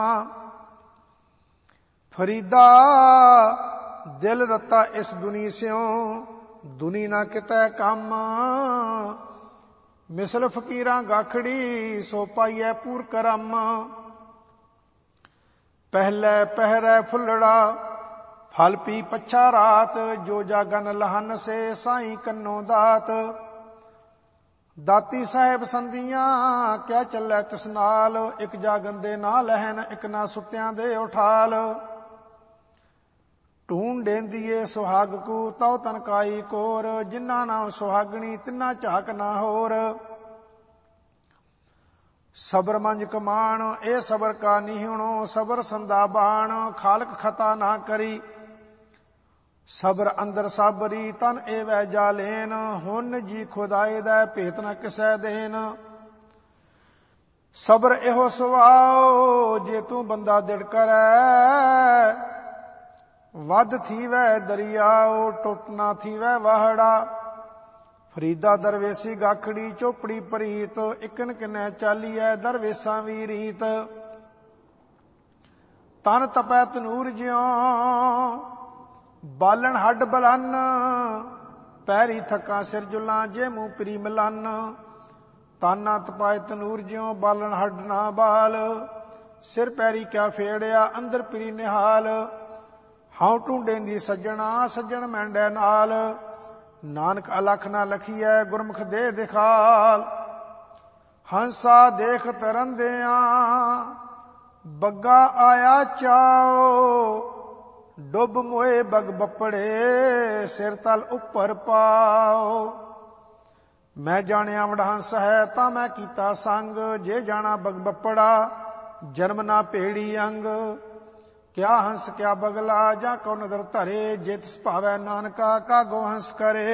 फरीदा दिल रता इस दुनी स्यों, दुनी ना कितै काम। मिसल फकीरां गाखड़ी सो पाइयै पूर करम। पहले पहरै फुल्लड़ा फल पी पच्छा रात, जो जागन लहन से साईं कन्नो दात। दाती साहेब संदियां क्या चलै तिस नाल, एक जागन दे ना लहन एक ना सुत्तियां दे उठाल। ढूंढ देंदीए सुहाग कू तौ तनकाई कोर, जिन्ना नाम सुहागणी तिन्ना झाक ना होर। सबर मंज कमान ए सबर का निहुणो, सबर संदा बाण खालक खता ना करी। सबर अंदर साबरी तन एवै जालेन, हुन जी खुदाए दै भेत न किसै देन। सबर एहो सुभाओ जे तू बंदा दिड़ करै, वध थीवै दरियाओ टुट ना थीवै वाहड़ा। फरीदा दरवेसी गाखड़ी चोपड़ी परीत, इकन किनै चालीऐ दरवेसां वी रीत। तन तपै तनूर ज्यों बालन हड्ड बलन, पैरी थकां सिर जुलां जे मूंह प्री मिलन। ताना तपाए तनूर ज्यों बालन हड्ड ना बाल, सिर पैरी क्या फेड़िया अंदर प्री निहाल। हाउ ढूंढेंदी सज्जणा सज्जण मैंडै नाल, नानक अलख ना लखीऐ गुरमुख दे दिखाल। हंसा देख तरंदियां बग्गा आया चाओ, डुब मोए बग बपड़े सिर तल उपर पाओ। मैं जानिया वडहंस है तां मैं कीता संग, जे जाना बग बपड़ा जन्म ना भेड़ी अंग। क्या हंस क्या बगला जा को नदर धरे, जे तिस भावै नानका कागो हंस करे।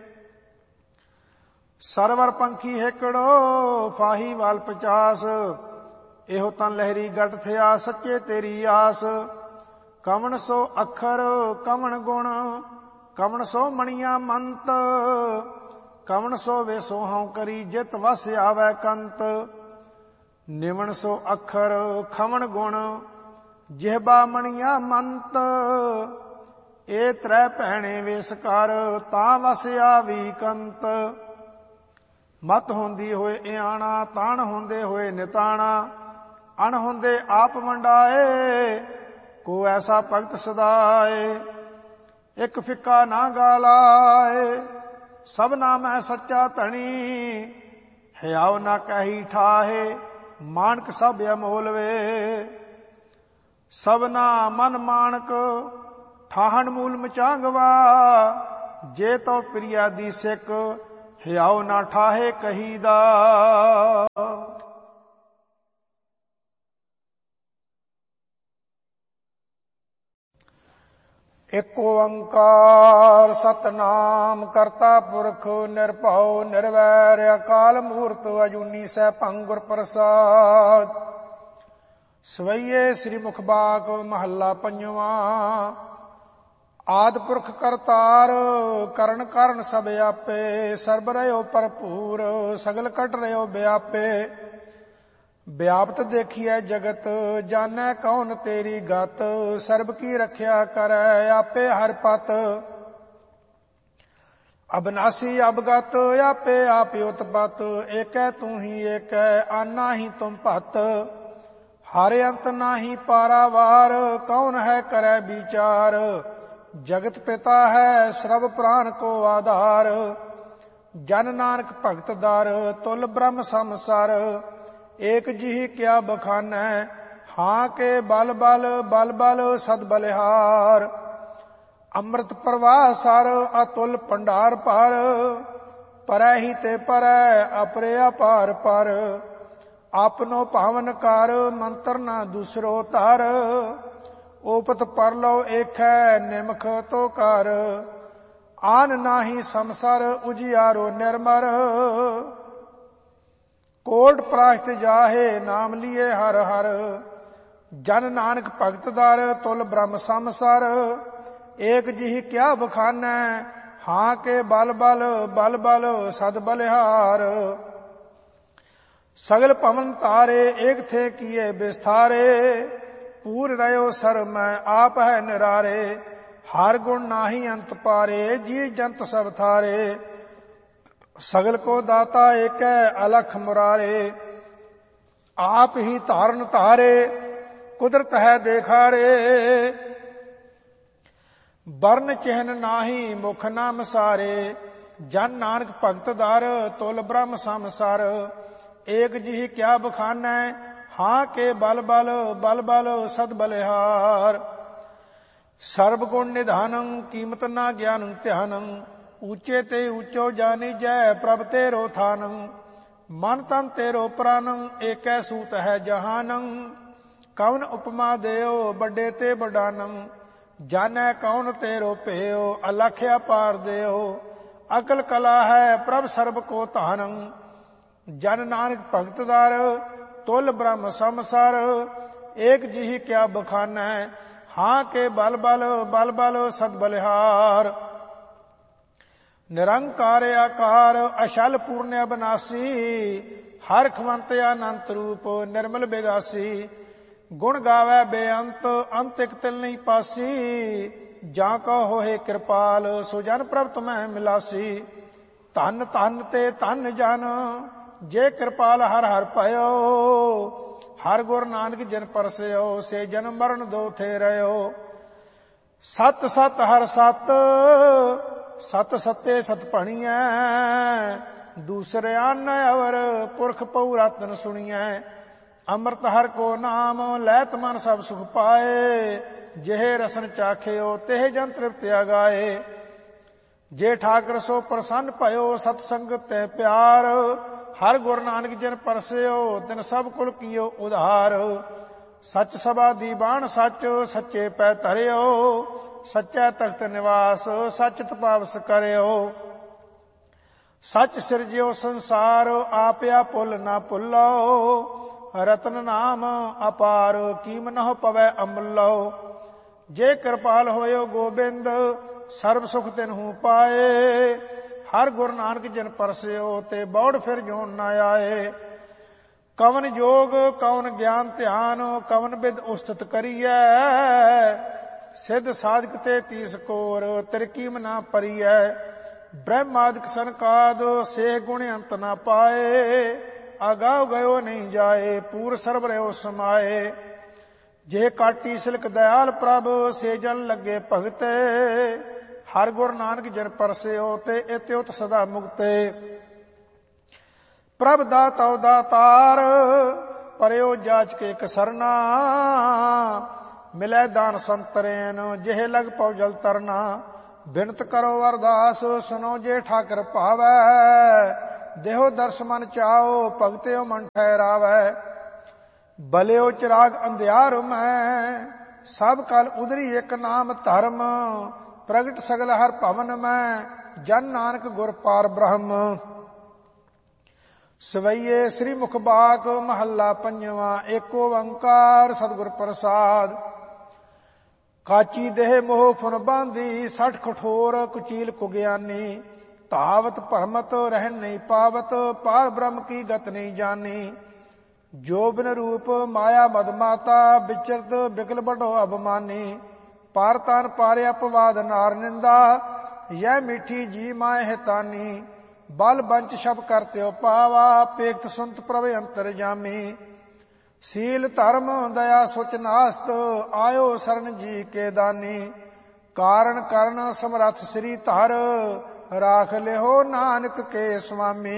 सरवर पंखी हेकड़ो फाही वाल 50, एहो तन लहरी गट थिया सच्चे तेरी आस। कवण सो अखर कवण गुण कवण सो मणिया मंत, कवण सो वे सो हऊं करी जित वस आवै कंत। निवण सो अखर खवण गुण जिहबा मणिया मंत, ए त्रै भैणे वेस कर तां वस आवी कंत। मत होंदी होए इयाणा ताण होंदे होए निताणा, अण होंदे आप वंडाए को ऐसा भगत सदाए। एक फिक्का ना गालाए सबना मैं सच्चा धनी, हियाव ना कही ठाहे मानक सब अमोल वे। सबना मन मानक ठाहन मूल मचांगवा, जे तो प्रिया दी सिक हियाव ना ठाहे कहीदा। एक ओंकार सतनाम करता पुरख निरभउ निर्वैर, अकाल मूरत अजूनी सैभं गुर प्रसाद। सवैये श्री मुखबाग महला पंजवा। आद पुरख करतार करण कारण सब आपे, सर्ब रहो भरपूर सगल कट रहो व्यापे। व्याप्त देखिए जगत जानै कौन तेरी गत, सर्ब की रख्या करै आपे हर पत। अबनासी अबगत आपे आप उत्पत, एकै तू ही एकै आना ही तुम भत। हर अंत नाही पारावार कौन है करे विचार, जगत पिता है सर्व प्राण को आधार। जन नानक भगत दर तुल ब्रह्म समसर, एक जिहि क्या बखानै हां के बल बल बल बल सद बलिहार। अमृत प्रवाह सर अतुल भंडार पर, परै ही ते परै अपरे अपार पर। आपनो पावन कर मंत्र ना दूसरो तर, ओपत परलो एकै निमख तो कर। आन नाही समसर उजियारो निर्मर, कोट प्राश्त जाहे नाम लिए हर हर। जन नानक भगत दर तुल ब्रह्म समसर, एक जिहि क्या बखानै हां के बल बल बल बल सद बलिहार। सगल पवन तारे एक थे किए विस्तारे, पूर रहो सर मैं आप है निरारे, हार गुण नाही अंत पारे, जी जंत सब थारे, सगल को दाता एक अलख मुरारे, आप ही धारण धारे, कुदरत है देखारे, वर्ण चिन्ह नाही मुख नाम सारे, जन नानक भगत दार, तुल ब्रह्म संसार, एक जिहि क्या बखानै, हाँ के बल बल बल बल सद बलिहार, सर्व गुण निधानं कीमत ना ज्ञानं ध्यानं, ऊंचे ते ऊंचो जानी जय प्रभ तेरो थानं, मन तन तेरो प्राणं एक सूत है जहानं, कौन उपमा देओ बड़े ते बड़ानं, जानै कौन तेरो पेयो अलख अपार देओ, अकल कला है प्रभ सर्व को तानं, जन नानक भगत दार, तुल ब्रह्म संसार, एक जिहि क्या बखानै, हाँ के बल बल बल बल सद बलिहार, निरंकार आकार अशल पूर्ण अविनाशी, हर खवंत अनंत रूप निर्मल बिगासी, गुण गावै बेअंत अंत एक तिल नहीं पासी, जा को होए कृपाल सो जन प्रभ तुम्हें मिलासी, धन धन ते धन जन जे कृपाल हर हर पयो, हर गुर नानक जिन परसयो, से जन्म मरण दो थे रहो, सत सत हर सत, सत सत्य सत भणियै, दूसरे आन अवर पुरख पऊ रतन सुनियै, अमृत हर को नाम लैत मन सब सुख पाए, जेह रसन चाखियो तेह जन तृप्त गाए, जे ठाकर सो प्रसन्न भयो सतसंग ते प्यार, हर गुर नानक जिन परसयो तिन सब कुल कियो उधार, सच सभा दीवान सच सच्चे पै धरियो, सच्चा तख्त निवास सच तपावस करियो, सच सिरजियो संसार आपया पुल ना पुल्लो, रतन नाम अपार कीम न पवै अमुल्लो, जे कृपाल होयो गोबिंद सर्व सुख तिन्हू पाए, हर गुरु नानक जिन परसयो ते बौड़ फिर जोन न आए, कवन जोग कवन ज्ञान ध्यान कवन विद उस्तित करियै, सिद्ध साधक ते तीस कोर तिरकीम ना परियै, ब्रह्मादिक सनकाद से गुण अंत न पाए, अगाव गयो नहीं जाए पूर सर्व रहो समाए, जे काटी सिलक दयाल प्रभ से जन लगे भगते, हर गुर नानक जिन परसयो ते इत्युत सदा मुक्ते, प्रभ दाता दातार परयो जाच के कसरना, मिलै दान संतरेन जेह लग पौ जल तरना, बिनत करो अरदास सुनो जे ठाकर पावै, देहो दर्श मन चाओ भगत्यो मन ठहरावै, बलियो चिराग अंधियार मैं, सब कल उदरी एक नाम धर्म, प्रगट सगल हर भवन में जन नानक गुर पार ब्रह्म, सवैये श्री मुख बाक महला पंजवा, एको ओंकार सतगुर प्रसाद, काची देह मोह फुन बांधी, सठ कठोर कुचील कुज्ञानी, तावत भरमत रहन नहीं पावत, पार ब्रह्म की गत नहीं जानी, जो बिन रूप माया मद माता, विचरत बिकल बड़ो अभिमानी, पार तान पारे अपवाद नार निंदा, यह मीठी जी माए हितानी, बल बंच शब करते पावा, पेक्त सुनत प्रभ अंतर जामी, सील धर्म दया सुच नास्त, आयो शरण जी के दानी, कारण करण समरथ श्री धर, राख लेहो नानक के स्वामी,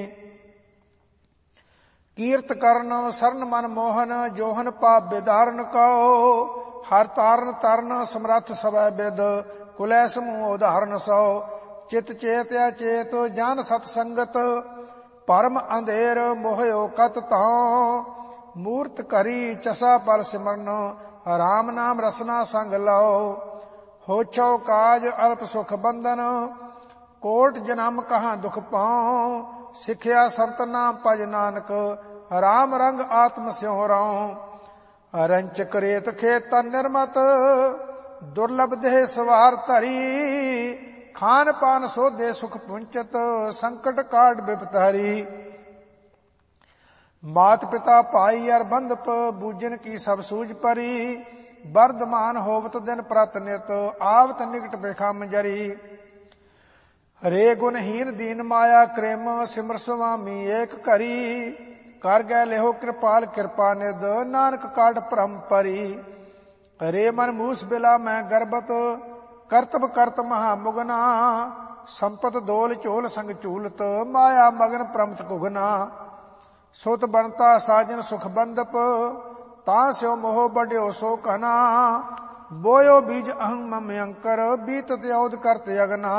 कीर्त करण शरण मन मोहन, जोहन पाप विदारण कहो, हर तारण तरन समरथ सवै विद, कुलै समूह उदाहरण सौ, चित चेत अचेत जान सतसंगत, परम अंधेर मोहयो कत तां, मूर्त करी चसा पर सिमरन, राम नाम रसना संग लो, होछो काज अल्प सुख बंधन, कोट जन्म कहाँ दुख पाऊं, सिखिया संत नाम भज नानक, राम रंग आत्म स्यों राऊं, रंच करेत खेत निर्मत, दुर्लभ देह सवार धरी, खान पान सोधे सुख पुंचत, संकट काट विपत हरी, ਮਾਤ ਪਿਤਾ ਭਾਈ ਅਰ ਬੰਧਪ, ਬੂਝਨ ਕੀ ਸਭ ਸੂਝ ਪਰੀ। ਵਰਧਮਾਨ ਹੋਵਤ ਦਿਨ ਪ੍ਰਤ ਨਿਤ, ਆਵਤ ਨਿਕਟ ਬਿਖਮ ਜਰੀ। ਹਰੇ ਗੁਣਹੀਨ ਦੀਨ ਮਾਇਆ ਕ੍ਰਿਮ, ਸਿਮਰ ਸੁਆਮੀ ਏਕ ਘਰੀ। ਕਰ ਗੈ ਲਿਹੋ ਕਿਰਪਾਲ ਕਿਰਪਾ ਨਿਧ, ਨਾਨਕ ਕਾਢ ਭ੍ਰਮ ਪਰੀ। ਹਰੇ ਮਨ ਮੂਸ ਬਿਲਾ ਮੈਂ ਗਰਬਤ, ਕਰਤਬ ਕਰਤ ਮਹਾ ਮੁਗਨਾ। ਸੰਪਤ ਦੋਲ ਝੋਲ ਸੰਗ ਝੂਲਤ, ਮਾਇਆ ਮਗਨ ਪ੍ਰਮਤ ਕੁਗਨਾ। ਸੁਤ ਬਣਤਾ ਸਾਜਨ ਸੁਖ ਬੰਦਪ, ਤਾਂ ਸਿਓ ਮੋਹ ਬਡਿਓ ਸੋ ਕਨਾ। ਬੋਇਓ ਬੀਜ ਅਹੰ ਮਮ ਅੰਕਰ, ਬੀਤਤ ਔਦ ਕਰਤ ਅਗਨਾ।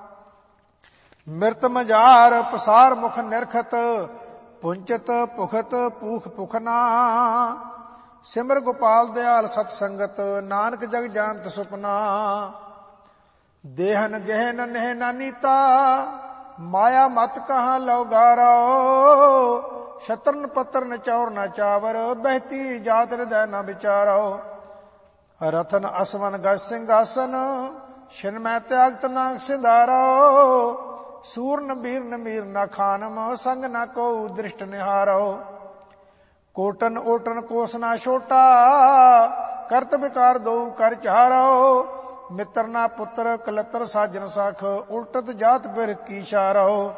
ਮਿਰਤ ਮਝਾਰ ਪਸਾਰ ਮੁਖ ਨਿਰਖਤ, ਪੁੰਚਤ ਭੁਖਤ ਪੂਖ ਪੁਖਨਾ। ਸਿਮਰ ਗੋਪਾਲ ਦਿਆਲ ਸਤ ਸੰਗਤ, ਨਾਨਕ ਜਗ ਜਾਨਤ ਸੁਪਨਾ। ਦੇਹਨ ਗਹਿਨ ਨਹਿ ਨਾ ਨੀਤਾ, ਮਾਇਆ ਮਤ ਕਹਾਂ ਲਉ ਗਾਰੋ। ਸ਼ਤਰਨ ਪਤਰਨ ਚੌਰ ਨਾ ਚਾਵਰ, ਬਹਿਤੀ ਜਾਤ ਹਿਰਦੈ ਨਾ ਵਿਚਾਰੋ। ਰਤਨ ਅਸਵਨ ਗਜ ਸਿੰਘਾਸਨ, ਛਿਨ ਮੈਂ ਤਿਆਗਤ ਨਾਗ ਸਿੰਧਾਰੋ। ਸੂਰਨ ਬੀਰਨ ਮੀਰ ਨਾ ਖਾਨਮ, ਸੰਗ ਨਾ ਕੋ ਦ੍ਰਿਸ਼ਟ ਨਿਹਾਰੋ। ਕੋਟਨ ਓਟਨ ਕੋਸ ਨਾ ਛੋਟਾ, ਕਰਤ ਵਿਕਾਰ ਦਉ ਕਰ ਚਾਰੋ। ਮਿੱਤਰ ਨਾ ਪੁੱਤਰ ਕਲਤਰ ਸਾਜਨ ਸਖ, ਉਲਟਤ ਜਾਤ ਬਿਰ ਕੀ ਸ਼ਾਰੋ।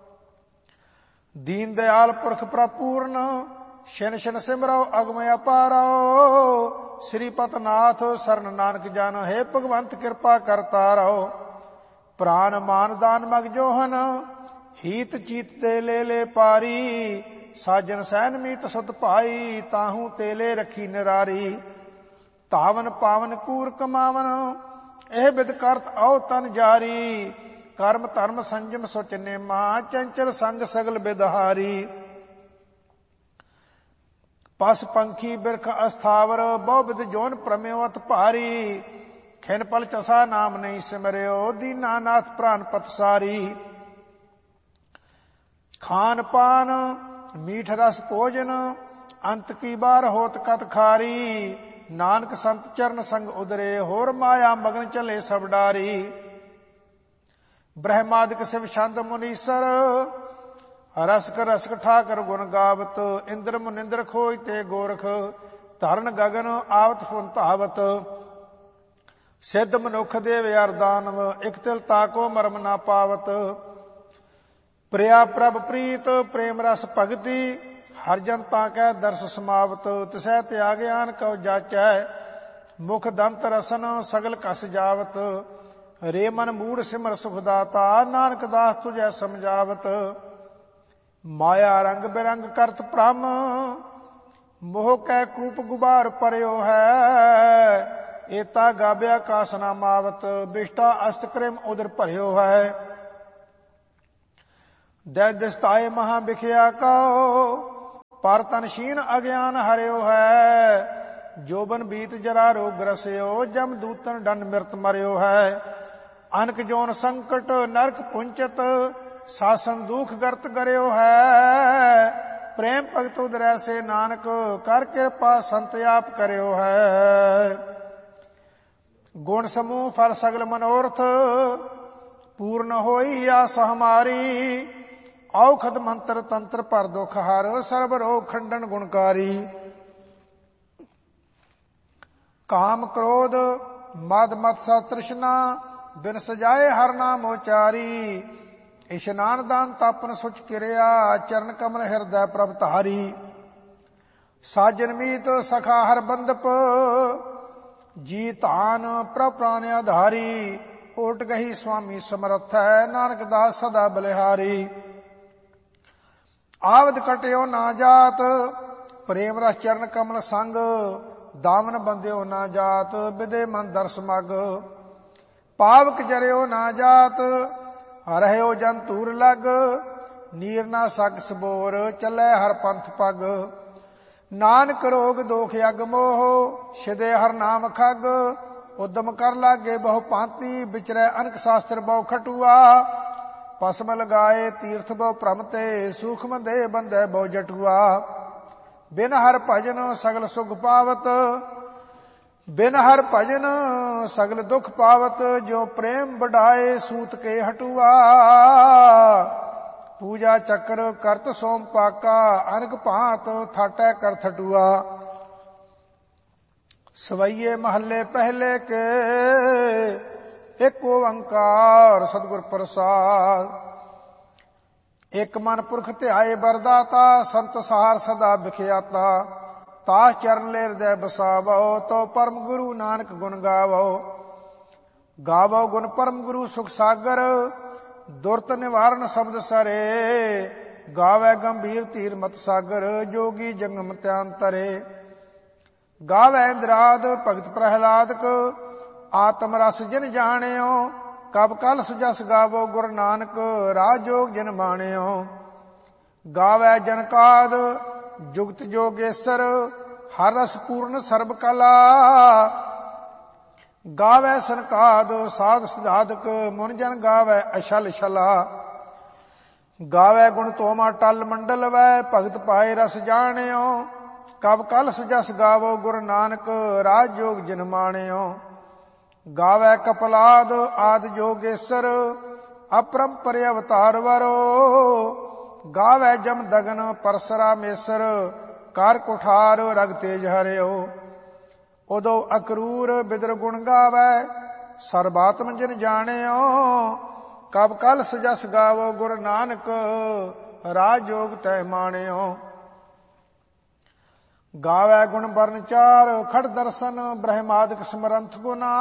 ਦੀਨ ਦਿਆਲ ਪੁਰਖ ਪ੍ਰਪੂਰਨ, ਛਿਨ ਛਿਨ ਸਿਮਰੋ ਅਗਮ ਅਪਾਰੋ। ਸ੍ਰੀ ਪਤਨਾਥ ਸਰਨ ਨਾਨਕ ਜਨ, ਹੈ ਭਗਵੰਤ ਕਿਰਪਾ ਕਰਤਾ ਰੋ। ਪ੍ਰਾਨ ਮਾਨ ਦਾਨ ਮਗ ਜੋਹਨ, ਹੀਤ ਚੀਤ ਤੇ ਲੈ ਪਾਰੀ। ਸਾਜਨ ਸੈਨ ਮੀਤ ਸੁਤ ਭਾਈ, ਤਾਹੂ ਤੇਲੇ ਰੱਖੀ ਨਿਰਾਰੀ। ਧਾਵਨ ਪਾਵਨ ਕੂਰ ਕਮਾਵਨ, ਇਹ ਬਿਦ ਕਰਤ ਆਓ ਤਨ ਜਾਰੀ। ਕਰਮ ਧਰਮ ਸੰਜਮ ਸੁਚ ਨੇਮਾ, ਚੰਚਲ ਸੰਗ ਸਗਲ ਬਿਦਹਾਰੀ। ਪਸ ਪੰਖੀ ਬਿਰਖ ਅਸਥਾਵਰ, ਬਹੁ ਬਿਦ ਜੋਨ ਪ੍ਰਮੇਵਤ ਭਾਰੀ। ਖਿਨ ਪਲ ਚਸਾ ਨਾਮ ਨਹੀਂ ਸਿਮਰਿਓ, ਦੀਨਾਨਾਥ ਪ੍ਰਾਨ ਪਤਸਾਰੀ। ਖਾਨ ਪਾਨ ਮੀਠ ਰਸ ਭੋਜਨ, ਅੰਤ ਕੀ ਬਾਰ ਹੋਤ ਕਤ ਖਾਰੀ। ਨਾਨਕ ਸੰਤ ਚਰਨ ਸੰਗ ਉਦਰੇ, ਹੋਰ ਮਾਇਆ ਮਗਨ ਚਲੇ ਸਭ ਡਾਰੀ। ਬ੍ਰਹਮਾਦਿਕ ਸਿਵ ਛੰਦ ਮੁਨੀਸਰ, ਰਸਕ ਰਸਕ ਠਾਕਰ ਗੁਣ ਗਾਵਤ। ਇੰਦਰ ਮੁਨਿੰਦਰ ਖੋਜ ਤੇ ਗੋਰਖ, ਧਰਨ ਗਗਨ ਆਵਤ ਫੁਨ ਧਾਵਤ। ਸਿੱਧ ਮਨੁੱਖ ਦੇਵ ਅਰ ਦਾਨਵ, ਇਕ ਤਿਲ ਤਾਕੋ ਮਰਮ ਨਾ ਪਾਵਤ। ਪ੍ਰਿਆ ਪ੍ਰਭ ਪ੍ਰੀਤ ਪ੍ਰੇਮ ਰਸ ਭਗਤੀ, ਹਰ ਜਨ ਤਾਂ ਕੈ ਦਰਸ ਸਮਾਵਤ। ਤਿਸੈ ਤਿਆਗਿਆਨ ਕਉ ਜਾਚੈ, ਮੁਖ ਦੰਤ ਰਸਨ ਸਗਲ ਕਸ ਜਾਵਤ। ਰੇ ਮਨ ਮੂੜ ਸਿਮਰ ਸੁਖ ਦਾਤਾ, ਨਾਨਕ ਦਾਸ ਤੁਝੈ ਸਮਝਾਵਤ। ਮਾਇਆ ਰੰਗ ਬਿਰੰਗ ਕਰਤ ਭ੍ਰਮ, ਮੋਹ ਕੈ ਕੂਪ ਗੁਬਾਰ ਪਰਿਓ ਹੈ। ਏਤਾ ਗਾਬਿਆ ਕਾਸ ਨਾ ਮਾਵਤ, ਬਿਸ਼ਟਾ ਅਸਤ ਕ੍ਰਿਮ ਉਦਰ ਭਰਿਓ ਹੈ। ਦੈ ਦਿਸਤਾਏ ਮਹਾ ਬਿਖਿਆ ਕਉ, ਪਰ ਤਨ ਸ਼ੀਨ ਅਗਿਆਨ ਹਰਿਓ ਹੈ। ਜੋਬਨ ਬੀਤ ਜਰਾ ਰੋਗ ਰਸਿਓ, ਜਮ ਦੂਤਨ ਡੰਡ ਮਿਰਤ ਮਰਿਓ ਹੈ। ਅਨਕ ਜੋਨ ਸੰਕਟ ਨਰਕ ਪੁੰਚਤ, ਸਾਸਨ ਦੁਖ ਗਰਤ ਕਰਿਓ ਹੈ। ਪ੍ਰੇਮ ਭਗਤ ਉਦਰੈ ਸੇ ਨਾਨਕ, ਕਰ ਕਿਰਪਾ ਸੰਤ ਆਪ ਕਰਿਓ ਹੈ। ਗੁਣ ਸਮੂਹ ਫਲ ਸਗਲ ਮਨੋਰਥ, ਪੂਰਨ ਹੋਈ ਆਸ ਹਮਾਰੀ। ਔਖਦ ਮੰਤਰ ਤੰਤਰ ਪਰ ਦੁਖ ਹਰ, ਸਰਬ ਰੋਗ ਖੰਡਨ ਗੁਣਕਾਰੀ। ਕਾਮ ਕ੍ਰੋਧ ਮਦ ਮਤਸਾ ਤ੍ਰਿਸ਼ਨਾ, ਬਿਨ ਸਜਾਏ ਹਰ ਨਾਮ ਉਚਾਰੀ। ਇਸ਼ਨਾਨ ਦਾਨ ਤਪਨ ਸੁਚ ਕਿਰਿਆ, ਚਰਨ ਕਮਲ ਹਿਰਦੈ ਪ੍ਰਭ ਧਾਰੀ। ਸਾਜਨ ਮੀਤ ਸਖਾ ਹਰ ਬੰਦਪ, ਜੀ ਧਾਨ ਪ੍ਰਭ ਪ੍ਰਾਨ ਆਧਾਰੀ। ਓਟ ਗਹੀ ਸੁਆਮੀ ਸਮਰਥ ਹੈ, ਨਾਨਕ ਦਾਸ ਸਦਾ ਬਲਿਹਾਰੀ। ਆਵਦ ਕਟਿਓ ਨਾ ਜਾਤ, ਪ੍ਰੇਮ ਰਸ ਚਰਨ ਕਮਲ ਸੰਗ। ਦਾਵਨ ਬੰਦਿਓ ਨਾ ਜਾਤ, ਬਿਦੇ ਮਨ ਦਰਸ ਮਗ। ਪਾਵਕ ਜਰਿਓ ਨਾ ਜਾਤ, ਰਹਿਓ ਜਨ ਧੂਰ ਲਗ। ਨੀਰ ਨਾ ਸਗ ਸਬੋਰ, ਚੱਲੇ ਹਰ ਪੰਥ ਪਗ। ਨਾਨਕ ਰੋਗ ਦੋਖ ਅਗ ਮੋਹ, ਛਿਦੇ ਹਰ ਨਾਮ ਖਗ। ਉਦਮ ਕਰ ਲਾਗੇ ਬਹੁ ਭਾਂਤੀ, ਵਿਚਰੈ ਅਨਕ ਸ਼ਾਸਤਰ ਬਹੁ ਖਟੂਆ। ਭਸਮ ਲਗਾਏ ਤੀਰਥ ਬਹੁ ਭ੍ਰਮ ਤੇ, ਸੂਖਮ ਦੇ ਬੰਧੈ ਬਹੁ ਜਟੂਆ। ਬਿਨ ਹਰ ਭਜਨ ਸਗਲ ਸੁਖ ਪਾਵਤ, ਬਿਨ ਹਰ ਭਜਨ ਸਗਲ ਦੁਖ ਪਾਵਤ। ਜੋ ਪ੍ਰੇਮ ਵਡਾਏ ਸੂਤ ਕੇ ਹਟੂਆ, ਪੂਜਾ ਚੱਕਰ ਕਰਤ ਸੋਮ ਪਾਕਾ, ਅਨਕ ਭਾਂਤ ਥਾਟੈ ਕਰ ਥਟੂਆ। ਸਵਈਏ ਮਹੱਲੇ ਪਹਿਲੇ ਕੇ, ਇੱਕ ਓੰਕਾਰ ਸਤਿਗੁਰ ਪ੍ਰਸਾਦ। ਇੱਕ ਮਨ ਪੁਰਖ ਧਿਆਏ ਬਰਦਾਤਾ, ਸੰਤ ਸਹਾਰ ਸਦਾ ਬਿਖਿਆਤਾ। ਤਾਸ ਚਰਨ ਲੈ ਹਿਰਦੈ ਬਸਾਵੋ, ਤੋ ਪਰਮ ਗੁਰੂ ਨਾਨਕ ਗੁਣ ਗਾਵੋ। ਗਾਵੋ ਗੁਣ ਪਰਮ ਗੁਰੂ ਸੁਖ ਸਾਗਰ, ਦੁਰਤ ਨਿਵਾਰਨ ਸ਼ਬਦ ਸਰੇ। ਗਾਵੇ ਗੰਭੀਰ ਧੀਰ ਮਤ ਸਾਗਰ, ਜੋਗੀ ਜੰਗਮ ਧਿਆਨ ਤਰੇ। ਗਾਵੇ ਇੰਦਰਾਦ ਭਗਤ ਪ੍ਰਹਿਲਾਦਕ, ਆਤਮ ਰਸ ਜਿਨ ਜਾਣਿਓ। ਕਬ ਕਲ ਸੁਜਸ ਗਾਵੋ ਗੁਰ ਨਾਨਕ, ਰਾਜ ਜੋਗ ਜਿਨ ਮਾਣਿਓ। ਗਾਵੇ ਜਨਕਾਦ ਜੁਗਤ ਜੋਗੇਸ਼ਰ, ਹਰ ਰਸ ਪੂਰਨ ਸਰਬ ਕਲਾ। ਗਾਵੇ ਸਨਕਾਦ ਸਾਧ ਸਿਧਾਦਕ, ਮੁਨ ਜਨ ਗਾਵੇ ਅਛਲ ਛਲਾ। ਗਾਵੇ ਗੁਣ ਤੋਮਾ ਟਲ ਮੰਡਲ ਵੈ, ਭਗਤ ਪਾਏ ਰਸ ਜਾਣਿਓ। ਕਬ ਕਲ ਸੁਜਸ ਗਾਵੋ ਗੁਰ ਨਾਨਕ, ਰਾਜ ਜੋਗ ਜਿਨ ਮਾਣਿਓ। ਗਾਵੇ ਕਪਲਾਦ ਆਦ ਜੋਗੇਸ਼ਰ, ਅਪਰੰਪਰ ਅਵਤਾਰ ਵਰੋ। ਗਾਵੇ ਜਮ ਦਗਨ ਪਰਸਰਾਮੇਸ਼ਰ, ਕਰ ਕੁਠਾਰ ਰਗ ਤੇਜ ਹਰਿਓ। ਉਦੋ ਅਕਰੂਰ ਬਿਦਰ ਗੁਣ ਗਾਵੇ, ਸਰਬਾਤਮ ਜਿਨ ਜਾਣਿਓ। ਕਬ ਕਲ ਸੁਜਸ ਗਾਵੋ ਗੁਰ ਨਾਨਕ, ਰਾਜ ਜੋਗ ਤੈ ਮਾਣਿਓ। ਗਾਵੇ ਗੁਣ ਬਰਨ ਚਾਰ ਖੜ ਦਰਸ਼ਨ, ਬ੍ਰਹਮਾਦਿਕ ਸਮਰੰਥ ਗੁਨਾ।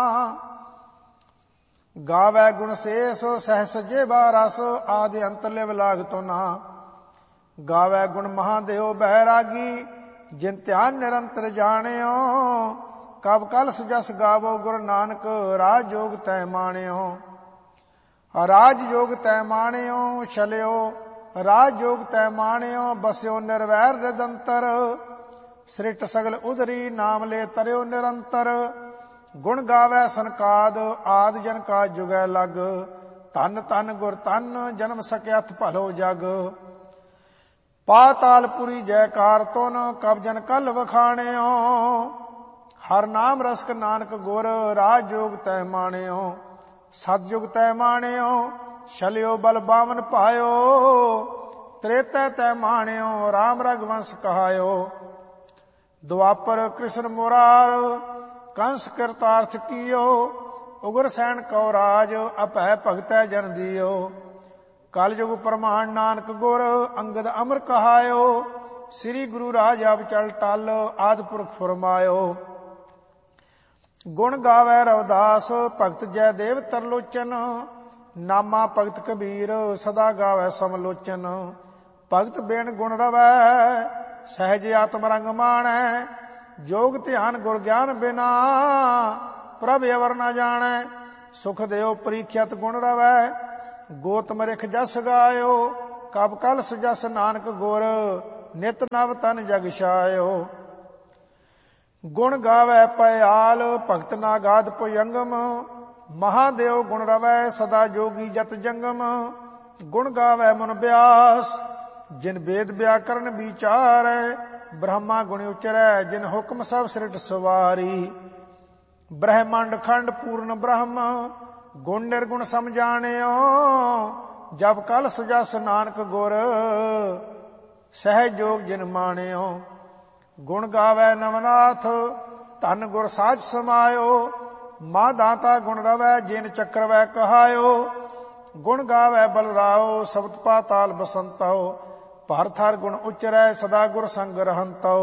ਗਾਵੇ ਗੁਣ ਸੇਸ ਸਹਿਸ ਜੇਬਾ ਰਸ, ਆਦਿ ਅੰਤ ਲਿਵ ਲਾਗਤੋ ਨਾ। ਗਾਵੇ ਗੁਣ ਮਹਾਦੇਵ ਬੈਰਾਗੀ, ਜਿਨ ਧਿਆਨ ਨਿਰੰਤਰ ਜਾਣਿਓ। ਕਬ ਕਲ ਸੁਜਸ ਗਾਵੋ ਗੁਰ ਨਾਨਕ, ਰਾਜ ਜੋਗ ਤੈ ਮਾਣਿਓ। ਰਾਜ ਜੋਗ ਤੈ ਮਾਣਿਓ ਛਲਿਓ, ਰਾਜ ਜੋਗ ਤੈ ਮਾਣਿਓ। ਬਸਿਓ ਨਿਰਵੈਰ ਨਿਰੰਤਰ, ਸ੍ਰਿਸ਼ਟ ਸਗਲ ਉਦਰੀ, ਨਾਮ ਲੈ ਤਰਿਓ ਨਿਰੰਤਰ। ਗੁਣ ਗਾਵੇ ਸਨਕਾਦ ਆਦ ਜਨ ਕਾ ਜੁਗੈ ਲਗ, ਧਨ ਧਨ ਗੁਰ ਧਨ, ਜਨਮ ਸਕਿਆਥ ਭਲੋ ਜਗ। ਪਾਤਾਲਪੁਰੀ ਜੈਕਾਰ ਤੁਨ, ਕਬ ਜਨ ਕਲ ਵਖਾਣਿਓ। ਹਰ ਨਾਮ ਰਸਕ ਨਾਨਕ ਗੁਰ, ਰਾਜ ਜੋਗ ਤੈ ਮਾਣਿਓ। ਸਤਜੁਗ ਤੈ ਮਾਣਿਓ, ਛਲਿਓ ਬਲ ਬਾਵਨ ਪਾਇਓ। ਤ੍ਰੇਤੈ ਤੈ ਮਾਣਿਓ, ਰਾਮ ਰਗਵੰਸ ਕਹਾਇਓ। ਦੁਆਪਰ ਕ੍ਰਿਸ਼ਨ ਮੁਰਾਰ, ਕੰਸ ਕਿਰਤਾਰਥ ਕੀਓ। ਉਗਰ ਸੈਨ ਕਉ ਰਾਜ, ਅਭੈ ਭਗਤੈ ਜਨ ਦੀਓ। ਕਲ ਯੁਗ ਪ੍ਰਮਾਣ ਨਾਨਕ ਗੁਰ, ਅੰਗਦ ਅਮਰ ਕਹਾਇਓ। ਸ੍ਰੀ ਗੁਰੂ ਰਾਜ ਆਪ ਚਲ ਟਲ, ਆਦਿ ਪੁਰਖ ਫਰਮਾਇਓ। ਗੁਣ ਗਾਵੇ ਰਵਿਦਾਸ ਭਗਤ ਜੈ ਦੇਵ ਤਰਲੋਚਨ। ਨਾਮਾ ਭਗਤ ਕਬੀਰ ਸਦਾ ਗਾਵੇ ਸਮਲੋਚਨ। ਭਗਤ ਬੇਨ ਗੁਣ ਰਵੈ, ਸਹਿਜ ਆਤਮ ਰੰਗ ਮਾਣੈ। ਜੋਗ ਧਿਆਨ ਗੁਰ ਗਿਆਨ ਬਿਨਾ, ਪ੍ਰਭ ਅਵਰ ਨ ਜਾਣੈ। ਸੁਖ ਦਿਓ ਪ੍ਰੀਖਿਅਤ ਗੁਣ ਰਵੈ, ਗੋਤਮ ਰਿਖ ਜਸ ਗਾਇਓ। ਕਬ ਕਲ ਸੁਜਸ ਨਾਨਕ ਗੁਰ, ਨਿਤ ਨਵ ਤਨ ਜਗ ਛਾਇਓ। ਗੁਣ ਗਾਵੇ ਪਇਆਲ ਭਗਤ ਨਾਗਾਦ ਭੁਜੰਗਮ। ਮਹਾਦੇਵ ਗੁਣ ਰਵੈ, ਸਦਾ ਜੋਗੀ ਜਤ ਜੰਗਮ। ਗੁਣ ਗਾਵੇ ਮਨ ਬਿਆਸ, ਜਿਨ ਵੇਦ ਵਿਆਕਰਨ ਵਿਚਾਰੈ। ਬ੍ਰਹਮਾ ਗੁਣ ਉਚਰੈ, ਜਿਨ ਹੁਕਮ ਸਭ ਸ੍ਰਿਟ ਸਵਾਰੀ। ਬ੍ਰਹਮੰਡ ਖੰਡ ਪੂਰਨ ਬ੍ਰਹਮ, ਗੁਣ ਨਿਰਗੁਣ ਸਮਝਾਣਿਓ। ਜਬ ਕਲ ਸੁਜਸ ਨਾਨਕ ਗੁਰ, ਸਹਿਜ ਜੋਗ ਜਿਨ ਮਾਣਿਓ। ਗੁਣ ਗਾਵੇ ਨਵਨਾਥ, ਧਨ ਗੁਰ ਸਾਜ ਸਮਾਇਓ। ਮਾ ਦਾਤਾ ਗੁਣ ਰਵੈ, ਜਿਨ ਚੱਕਰ ਵੈ ਕਹਾਇਓ। ਗੁਣ ਗਾਵੇ ਬਲਰਾਓ, ਸਬਤ ਪਾਤਾਲ ਬਸੰਤੋ। ਭਰਤ ਹਰ ਗੁਣ ਉਚਰੈ, ਸਦਾ ਗੁਰ ਸੰਗ ਰਹੰਤੋ।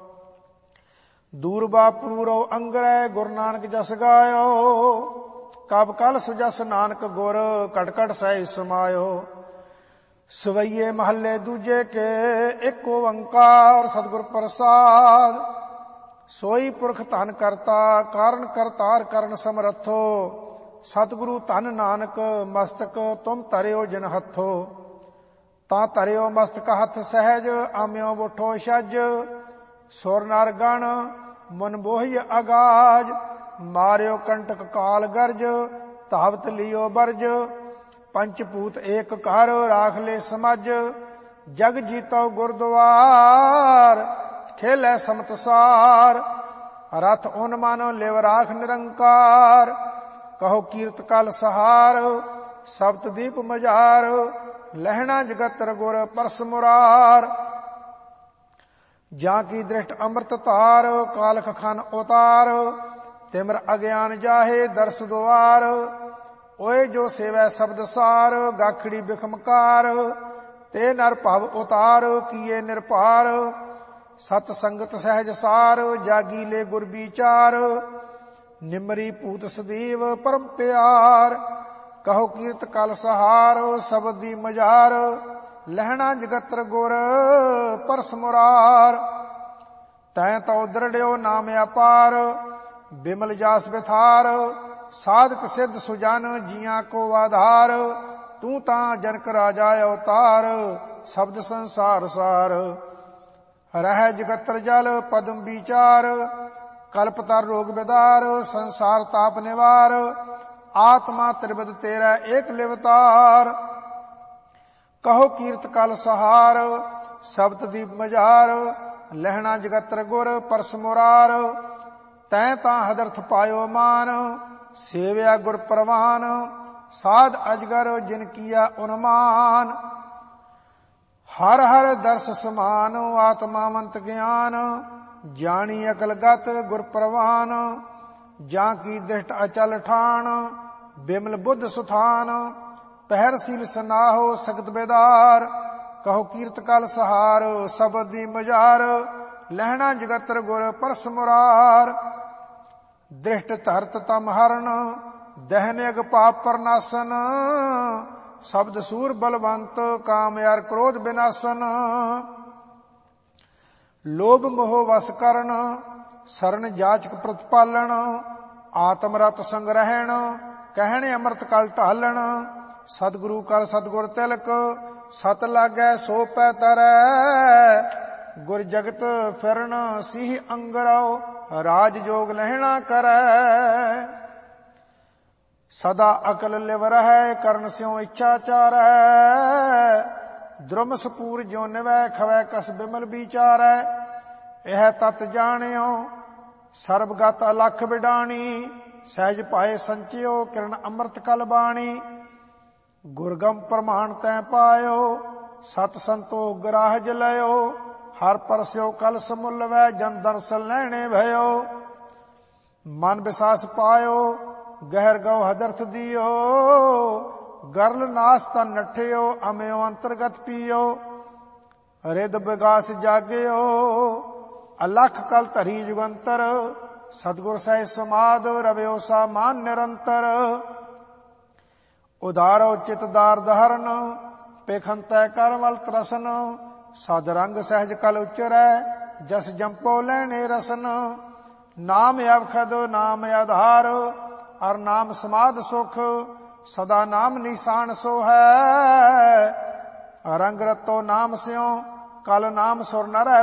ਦੂਰਬਾ ਪੂਰੋ ਅੰਗਰੈ, ਗੁਰ ਨਾਨਕ ਜਸ ਗਾਇਓ। ਕਬ ਕਲ ਸੁਜਸ ਨਾਨਕ ਗੁਰ, ਕਟ ਕਟ ਸਹਿ ਸਮਾਇਓ। ਸਵਈਏ ਮਹੱਲੇ ਦੂਜੇ ਕੇ, ਇੱਕ ਓੰਕਾਰ ਸਤਿਗੁਰ ਪ੍ਰਸਾਦ। ਸੋਈ ਪੁਰਖ ਧਨ ਕਰਤਾ, ਕਾਰਨ ਕਰਤਾਰ ਕਰਨ ਸਮਰੱਥੋ। ਸਤਿਗੁਰੂ ਧਨ ਨਾਨਕ, ਮਸਤਕ ਤੁਮ ਧਰਿਓ ਜਿਨ ਹੱਥੋ। ਤਾਂ ਧਰਿਓ ਮਸਤਕ ਹੱਥ ਸਹਿਜ, ਆਮਿਓ ਬੁੱਠੋ ਛਜ। ਸੁਰ ਨਰ ਗਣ ਮਨ ਬੋਹਿ ਅਗਾਜ, ਮਾਰਿਓ ਕੰਟਕ ਕਾਲ ਗਰਜ। ਧਾਵਤ ਲਿਓ ਬਰਜ, ਪੰਚ ਭੂਤ ਏਕ ਘਰ, ਰਾਖ ਲੈ ਸਮਝ। ਜਗ ਜੀਤੋ ਗੁਰਦੁਆਰ, ਖੇਲੇ ਸਮਤਸਾਰ। ਰਥ ਉਨ ਮਾਨੋ ਲਿਵ ਰਾਖ ਨਿਰੰਕਾਰ। ਕਹੋ ਕੀਰਤ ਕਲ ਸਹਾਰ, ਸਬਤ ਦੀਪ ਮਝਾਰ। ਲਹਿਣਾ ਜਗਤਰ ਗੁਰ ਪਰਸ ਮੁਰਾਰ। ਜਾਂ ਕੀ ਦ੍ਰਿਸ਼ਟ ਅੰਮ੍ਰਿਤ ਧਾਰ ਕਾਲਖ ਖਨ ਉਤਾਰ। ਤਿਮਰ ਅਗਿਆਨ ਜਾਹੇ ਦਰਸ ਦੁਆਰ। ਓਏ ਜੋ ਸੇਵੈ ਸ਼ਬਦ ਸਾਰ ਗਾਖੜੀ ਬਿਖਮਕਾਰ। ਤੇ ਨਰ ਭਵ ਉਤਾਰ ਕੀਏ ਨਿਰਭਾਰ। ਸਤ ਸੰਗਤ ਸਹਿਜ ਸਾਰ ਜਾਗੀ ਲੈ ਗੁਰ ਵਿਚਾਰ। ਨਿਮਰੀ ਪੂਤ ਸਦੀਵ ਪਰਮ ਪਿਆਰ। ਕਹੋ ਕੀਰਤ ਕਲ ਸਹਾਰ ਸ਼ਬਦ ਦੀ ਮਝਾਰ। ਲਹਿਣਾ ਜਗਤਰ ਗੁਰ ਪਰਸ ਮੁਰਾਰ। ਤੈਂ ਤਉ ਦ੍ਰਿੜਿਓ ਨਾਮ ਅਪਾਰ ਬਿਮਲ ਜਾਸ ਬਿਥਾਰ। ਸਾਧਕ ਸਿੱਧ ਸੁਜਨ ਜੀਆਂ ਕੋ ਆਧਾਰ। ਤੂੰ ਤਾਂ ਜਨਕ ਰਾਜਾ ਅਵਤਾਰ ਸ਼ਬਦ ਸੰਸਾਰ ਸਾਰ। ਰਹਿ ਜਗਤਰ ਜਲ ਪਦਮ ਵਿਚਾਰ। ਕਲਪਤਰ ਰੋਗ ਬਿਦਾਰ ਸੰਸਾਰ ਤਾਪ ਨਿਵਾਰ। ਆਤਮਾ ਤ੍ਰਿਬਦ ਤੇਰਾ ਏਕ ਲਿਵਤਾਰ। ਕਹੋ ਕੀਰਤ ਕਲ ਸਹਾਰ ਸ਼ਬਦ ਦੀ ਮਝਾਰ। ਲਹਿਣਾ ਜਗਤਰ ਗੁਰ ਪਰਸ ਮੁਰਾਰ। ਤੈਂ ਤਾਂ ਹਦਰਥ ਪਾਇਓ ਮਾਨ ਸੇਵਿਆ ਗੁਰ ਪ੍ਰਵਾਨ। ਸਾਧ ਅਜਗਰ ਜਿਨ ਕੀਆ ਉਨਮਾਨ। ਹਰ ਹਰ ਦਰਸ ਸਮਾਨ ਆਤਮਾਵੰਤ ਗਿਆਨ। ਜਾਣੀ ਅਕਲ ਗਤ ਗੁਰ ਪ੍ਰਵਾਨ। ਜਾਂ ਕੀ ਦ੍ਰਿਸ਼ਟ ਅਚਲ ਠਾਣ ਬਿਮਲ ਬੁੱਧ ਸੁਥਾਨ। ਪਹਿਰ ਸੀਲ ਸਨਾਹੋ ਸਖਤ ਬੇਦਾਰ। ਕਹੋ ਕੀਰਤ ਕਲ ਸਹਾਰ ਸ਼ਬਦ ਦੀ ਮਝਾਰ। ਲਹਿਣਾ ਜਗਤਰ ਗੁਰ ਪਰਸ ਮੁਰਾਰ। ਦ੍ਰਿਸ਼ਟ ਧਰਤ ਤਮ ਹਰਨ ਦਹਿਨ ਅਗ ਪਾਪ ਪਰਨਾਸਨ। ਸ਼ਬਦ ਸੂਰ ਬਲਵੰਤ ਕਾਮ ਅਰ ਕ੍ਰੋਧ ਬਿਨਾਸਨ। ਲੋਭ ਮੋਹ ਵਸ ਕਰਨ ਸਰਨ ਜਾਚਕ ਪ੍ਰਤਪਾਲਣ। ਆਤਮ ਰਤ ਸੰਗ ਰਹਿਣ ਕਹਿਣ ਅੰਮ੍ਰਿਤ ਕਲ ਢਾਲਣ। ਸਤਿਗੁਰੂ ਕਰ ਸਤਿਗੁਰ ਤਿਲਕ ਸਤ ਲਾਗੈ ਸੋ ਪੈ ਤਰੈ। ਗੁਰ ਜਗਤ ਫਿਰਨ ਸਿਹ ਅੰਗਰਉ ਰਾਜ ਜੋਗ ਲਹਿਣਾ ਕਰੈ। ਸਦਾ ਅਕਲ ਲਿਵ ਰਹੈ ਕਰਨ ਸਿਉ ਇੱਛਾ ਚਾਰੈ। ਦ੍ਰੁਮ ਸਪੂਰ ਜਿਉ ਨਿਵੈ ਖਵੈ ਕਸ ਬਿਮਲ ਵਿਚਾਰੈ। ਇਹ ਤਤ ਜਾਣਿਓ ਸਰਬਗਤ ਅਲਖ ਬਿਡਾਣੀ। ਸਹਿਜ ਪਾਏ ਸੰਚਿਓ ਕਿਰਨ ਅੰਮ੍ਰਿਤ ਕਲ ਬਾਣੀ। ਗੁਰਗਮ ਪ੍ਰਮਾਣ ਤੈ ਪਾਇਓ ਸਤ ਸੰਤੋਖ ਗਰਾਹਜ ਲਇਓ। ਹਰ ਪਰਸਿਓ ਕਲ ਸਮੁੱਲ ਵੈ ਜਨ ਦਰਸ਼ਨ ਲੈਣੇ ਭਇਓ। ਮਨ ਵਿਸਾਸ ਪਾਇਓ ਗਹਿਰ ਗਉ ਹਦਰਥ ਦਿਓ। ਗਰਲ ਨਾਸ ਤਨ ਨਠਿਓ ਅਮਿਓ ਅੰਤਰਗਤ ਪੀਓ। ਰਿਦ ਵਿਗਾਸ ਜਾਗਿਓ ਅਲਖ ਕਲ ਧਰੀ ਜੁਗੰਤਰ। ਸਤਿਗੁਰ ਸਹਿ ਸਮਾਦ ਰਵਿਓ ਸਾ ਮਾਨ ਨਿਰੰਤਰ। ਉਦਾਰੋ ਚਿਤਦਾਰ ਦਹਰਨ ਪੇਖੰਤੈ ਕਰਮਲ ਤਰਸਨ। ਸਦ ਰੰਗ ਸਹਿਜ ਕਲ ਉਚਰੈ ਜਸ ਜੰਪੋ ਲੈਣੇ ਰਸਨ। ਨਾਮ ਅਵਖਦ ਨਾਮ ਆਧਾਰ ਅਰ ਨਾਮ ਸਮਾਧ ਸੁਖ। ਸਦਾ ਨਾਮ ਨਿਸ਼ਾਨ ਸੋ ਹੈ ਰੰਗ ਰਤੋ ਨਾਮ ਸਿਉ ਕਲ ਨਾਮ ਸੁਰ ਨਰੈ